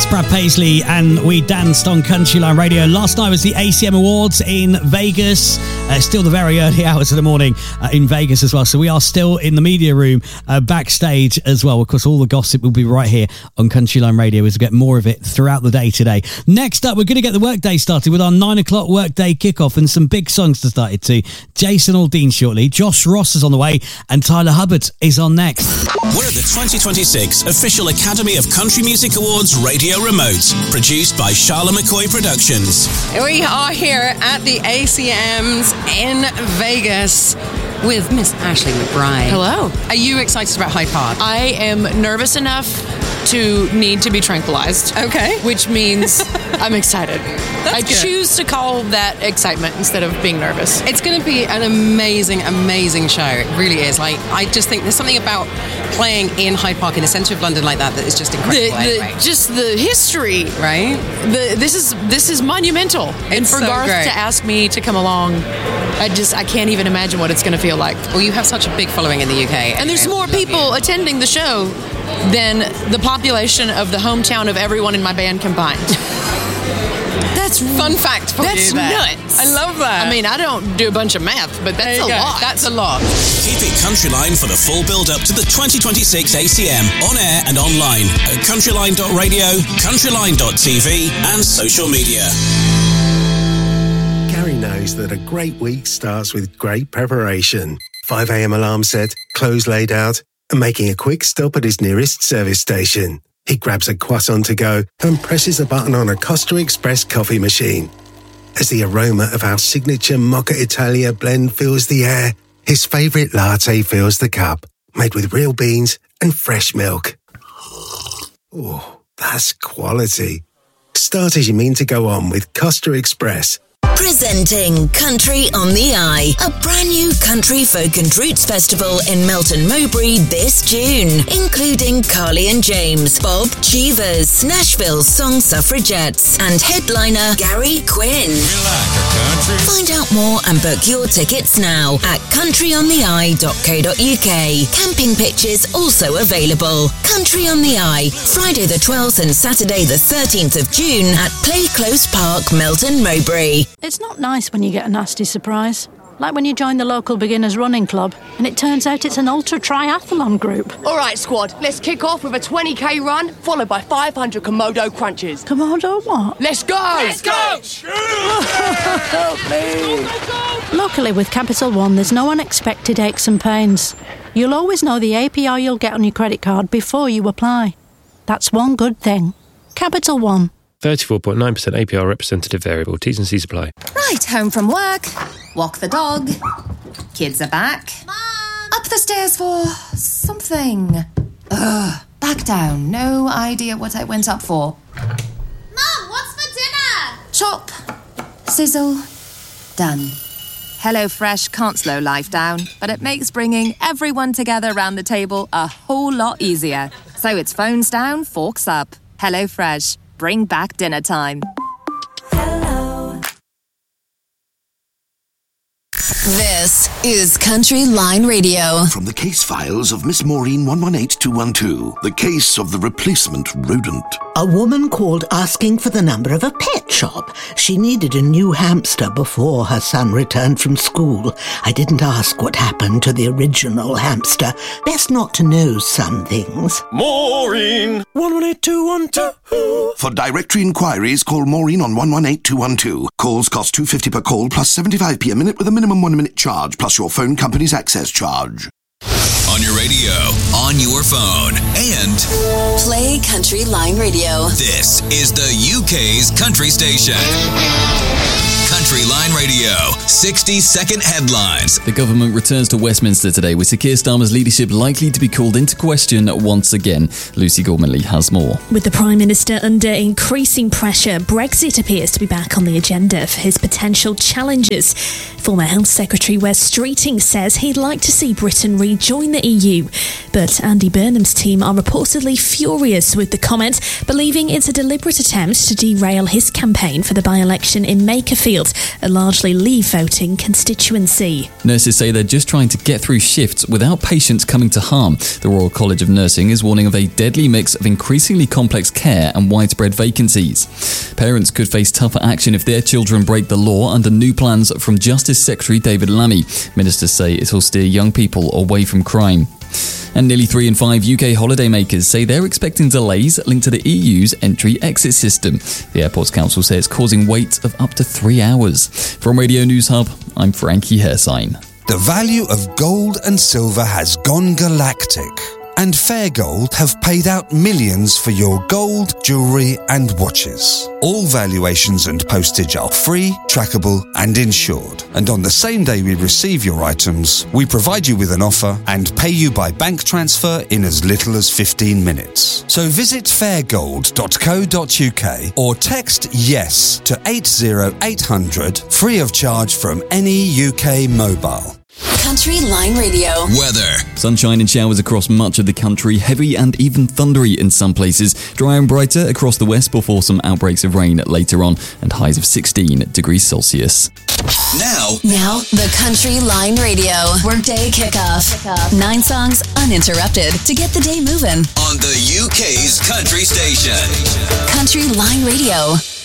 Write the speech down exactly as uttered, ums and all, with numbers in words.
Brad Paisley, and we danced on Country Line Radio. Last night was the A C M Awards in Vegas. Uh, still the very early hours of the morning uh, in Vegas as well. So we are still in the media room uh, backstage as well. Of course, all the gossip will be right here on Country Line Radio as we get more of it throughout the day today. Next up, we're going to get the workday started with our nine o'clock workday kickoff and some big songs to start it to. Jason Aldean shortly. Josh Ross is on the way, and Tyler Hubbard is on next. We're at the twenty twenty-six Official Academy of Country Music Awards Radio Remote, produced by Charlotte McCoy Productions. We are here at the A C Ms in Vegas with Miss Ashley McBride. Hello. Are you excited about Hyde Park? I am nervous enough to need to be tranquilized. Okay. Which means I'm excited. I good. choose to call that excitement instead of being nervous. It's going to be an amazing, amazing show. It really is. Like, I just think there's something about playing in Hyde Park in the centre of London like that that is just incredible. The, the, anyway. Just the history, right? The, this is this is monumental. It's and for so Garth great. to ask me to come along, I just I can't even imagine what it's going to feel like. Well, you have such a big following in the U K. And there's anyway. more Love people you. attending the show than the population of the hometown of everyone in my band combined. That's Fun fact for That's you there. nuts. I love that. I mean, I don't do a bunch of math, but There that's you a go. lot. That's a lot. Keep it Countryline for the full build-up to the twenty twenty-six A C M, on air and online at countryline dot radio, countryline dot t v and social media. Gary knows that a great week starts with great preparation. five a.m. alarm set, clothes laid out, and making a quick stop at his nearest service station. He grabs a croissant to go and presses a button on a Costa Express coffee machine. As the aroma of our signature Mocha Italia blend fills the air, his favourite latte fills the cup, made with real beans and fresh milk. Oh, that's quality. Start as you mean to go on with Costa Express. Presenting Country on the Eye, a brand new country folk and roots festival in Melton Mowbray this June, including Carly and James, Bob Cheevers, Nashville Song Suffragettes, and headliner Gary Quinn. Like Find out more and book your tickets now at country on the eye dot co dot uk. Camping pictures also available. Country on the Eye, Friday the twelfth and Saturday the thirteenth of June at Play Close Park, Melton Mowbray. It's not nice when you get a nasty surprise. Like when you join the local beginners running club and it turns out it's an ultra triathlon group. All right, squad, let's kick off with a twenty k run, followed by five hundred Komodo crunches. Komodo what? Let's go! Let's go! Help me! Luckily with Capital One, there's no unexpected aches and pains. You'll always know the A P R you'll get on your credit card before you apply. That's one good thing. Capital One. thirty-four point nine percent A P R representative variable. T's and C's apply. Right, home from work. Walk the dog. Kids are back. Mom! Up the stairs for something. Ugh. Back down. No idea what I went up for. Mom, what's for dinner? Chop. Sizzle. Done. HelloFresh can't slow life down, but it makes bringing everyone together around the table a whole lot easier. So it's phones down, forks up. HelloFresh. Bring back dinner time. This is Country Line Radio. From the case files of Miss Maureen one one eight two one two, the case of the replacement rodent. A woman called asking for the number of a pet shop. She needed a new hamster before her son returned from school. I didn't ask what happened to the original hamster. Best not to know some things. Maureen one one eight two one two. For directory inquiries, call Maureen on one one eight two one two. Calls cost two fifty per call plus seventy-five p a minute with a minimum one minute charge plus your phone company's access charge. On your radio, on your phone, and Play Country Line Radio. this is the U K's country station. Country Line Radio, sixty second headlines. The government returns to Westminster today with Sir Keir Starmer's leadership likely to be called into question once again. Lucy Gormanley has more. With the Prime Minister under increasing pressure, Brexit appears to be back on the agenda for his potential challengers. Former Health Secretary Wes Streeting says he'd like to see Britain rejoin the E U. But Andy Burnham's team are reportedly furious with the comment, believing it's a deliberate attempt to derail his campaign for the by-election in Makerfield. a largely leave voting constituency. Nurses say they're just trying to get through shifts without patients coming to harm. The Royal College of Nursing is warning of a deadly mix of increasingly complex care and widespread vacancies. Parents could face tougher action if their children break the law under new plans from Justice Secretary David Lammy. Ministers say it'll steer young people away from crime. And nearly three in five U K holidaymakers say they're expecting delays linked to the E U's entry-exit system. The Airports Council says it's causing waits of up to three hours. From Radio News Hub, I'm Frankie Hersign. The value of gold and silver has gone galactic, and Fair Gold have paid out millions for your gold, jewellery and watches. All valuations and postage are free, trackable and insured. And on the same day we receive your items, we provide you with an offer and pay you by bank transfer in as little as fifteen minutes. So visit fair gold dot co dot uk or text YES to eight zero eight hundred, free of charge from any U K mobile. Country Line Radio. Weather. Sunshine and showers across much of the country, heavy and even thundery in some places. Dry and brighter across the west before some outbreaks of rain later on, and highs of sixteen degrees Celsius. Now. Now, the Country Line Radio Workday Kickoff. Nine songs uninterrupted to get the day moving. On the U K's country station. Country Line Radio.